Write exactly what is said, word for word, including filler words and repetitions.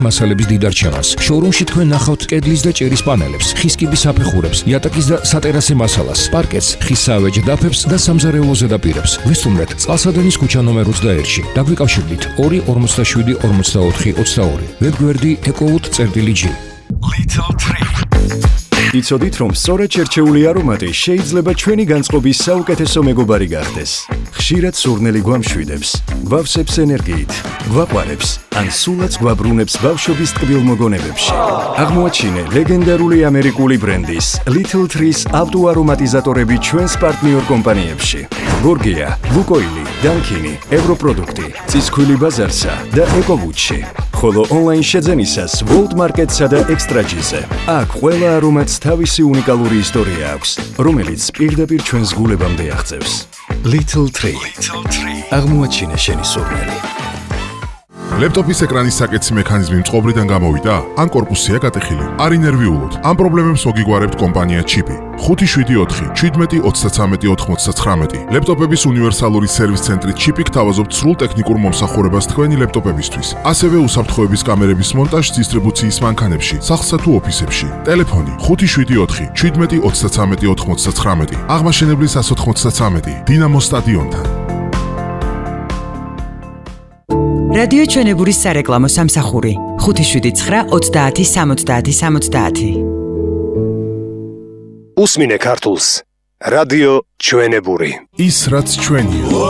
მასალების დიდარჩევანს. შოურუმში თქვენ ნახავთ კედლის და ჭერის პანელებს, ხის კიბის საფეხურებს, იატაკის და სატერასე მასალას, პარკეტს, ხის საავეჯ დაფებს და სამზარეულო ზედაპირებს. ვესტუმრეთ წყალსადენის ქუჩა ნომერ ოცდაერთში. დაგვიკავშირდით ორი ორმოცდაშვიდი ორმოცდაოთხი ოცდაორი. ვებგვერდი ეკოუთ წერტილი ჯი. Little Tree. იცოდით, რომ სწორად შერჩეული არომატი შეიძლება ჩვენი განწყობის საუკეთესო მეგობარი გახდეს. ხშირად სურნელი გვამშვიდებს, გვავსებს ენერგიით, გვაყვარებს, ან სულაც გვაბრუნებს ბავშვობის ტკბილ მოგონებებში. აღმოაჩინე ლეგენდარული ამერიკული ბრენდის Little Tree-ს ავტოარომატიზატორები ჩვენს პარტნიორ კომპანიებში. გორგია, ლუკოილი, დანკინი, ევროპროდუქტი, წისქვილი ბაზარსა და ეკოვუჩში. ხოლო ონლაინ შეძენისას World Market-სა და Extra-G-ზე. აქ ყველა არომატს თავისი უნიკალური ისტორია აქვს, რომელიც პირდაპირ ჩვენს გულებამდე აღწევს. Little Tree. აღმოაჩინე შენი სურნელი. ლეპტოპის ეკრანის საკეთსი მექანიზმი მწყობრიდან გამოვიდა? ან კორპუსია გატეხილი? არ ინერვიულოთ. ამ პრობლემებს მოგიგوارებთ კომპანია ჩიპი. ხუთი შვიდი ოთხი შვიდმეტი ოცდათრამეტი ოთხმოცდათხრამეტი. ლეპტოპების უნივერსალური სერვის ცენტრი ჩიპი გთავაზობთ სრულ ტექნიკურ მომსახურებას თქვენი ლეპტოპებისთვის. ასევე უსაფრთხოების კამერების მონტაჟს დისტრიბუციის მანქანებში, სახლსა თუ ოფისებში. ტელეფონი ხუთი შვიდი ოთხი შვიდმეტი ოცდათრამეტი ოთხმოცდათხრამეტი. აღმაშენებლის εκατს ოთხმოცდათრამეტი. დინამო სტადიონთან. რადიო ჩვენებურის სარეკლამო სამსახური ხუთი შვიდი ცხრა ოცდაათი სამოცდაათი სამოცდაათი. უსმინე ქართულს რადიო ჩვენებური. ის რაც ჩვენია.